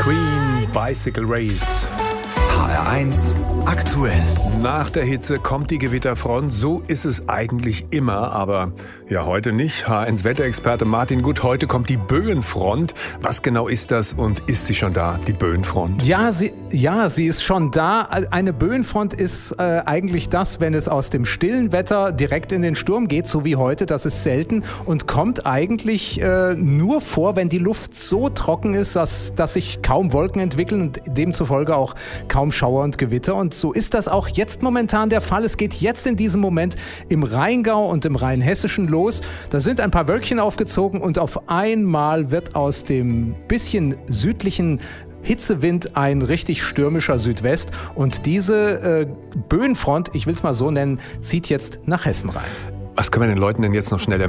Queen, Bicycle Race. HR1 aktuell. Nach der Hitze kommt die Gewitterfront. So ist es eigentlich immer, aber ja, heute nicht. HR1 Wetterexperte Martin Gut, heute kommt die Böenfront. Was genau ist das und ist sie schon da, die Böenfront? Ja, sie ist schon da. Eine Böenfront ist eigentlich das, wenn es aus dem stillen Wetter direkt in den Sturm geht, so wie heute. Das ist selten und kommt eigentlich nur vor, wenn die Luft so trocken ist, dass sich kaum Wolken entwickeln und demzufolge auch kaum Schauer und Gewitter. Und so ist das auch jetzt momentan der Fall. Es geht jetzt in diesem Moment im Rheingau und im Rheinhessischen los. Da sind ein paar Wölkchen aufgezogen und auf einmal wird aus dem bisschen südlichen Hitzewind ein richtig stürmischer Südwest. Und diese Böenfront, ich will es mal so nennen, zieht jetzt nach Hessen rein. Was können wir den Leuten denn jetzt noch schnell